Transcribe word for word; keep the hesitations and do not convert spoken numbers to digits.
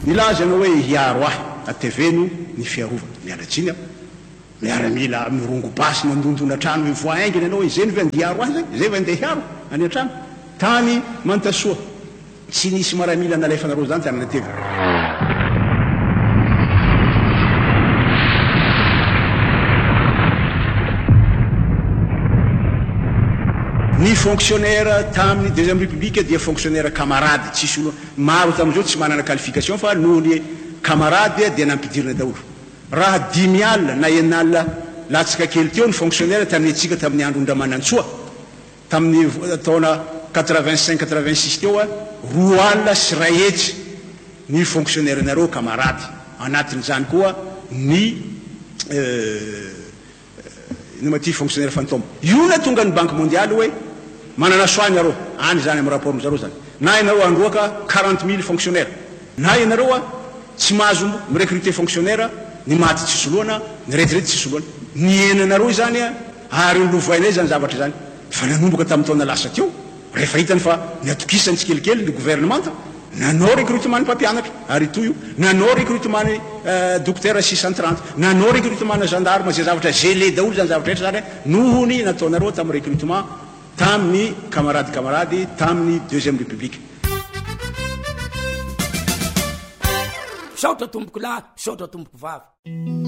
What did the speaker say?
nilazana hoe hiaro ahy ateveno ny fiarovana mialatsiny miaramila mirongo basy mandondona trano mivoaingina anao izay ny vandiaro ahy zay zay vandeha hiaro any an-trano tany mantasoa tsy nisy maramila nalefanareo zany tany natevy ny fonctionnaire tamin'ny deuxième république dia fonctionnaire camarade tsisy olo maro tam'izao tsy manana qualification fa noho ny camarade dia nampidirina daholo raha dimy alina na enina alina latsaka kely teo ny fonctionnaire tamin'ny atsika tamin'ny andro Ndamanantsoa tamin'ny taona quatre-vingt-cinq quatre-vingt-six teo a roa alina sy ray hetsy ny fonctionnaire nareo camarade anatin'izany koa ny inamaty fonctionnaire fantôme io na tonga ny banque mondiale hoe manana soany areo any zany amin'ny rapport zareo zany na ianareo androaka quarante mille fonctionnaire na ianareo a tsy mahazo mirecruter fonctionnaire ny maty tsy soloana ny retirety tsy soloana ny enanareo zany a ary lovainay zany zavatra zany fa nanomboka tamin'ny taona lasa teo rehefa hitany fa niatokisany tsikelikely ny gouvernement nanao recrutement ny mpampianatra ary toy io nanao recrutement ny docteur six cent trente nanao recrutement na gendarme zay zavatra gelé daholo zany zavatra rehetra zany nohony nataonareo tamin'ny recrutement tamin'ny camarade camarade tamin'ny deuxième république saotra tomboko lahy saotra tomboko vavy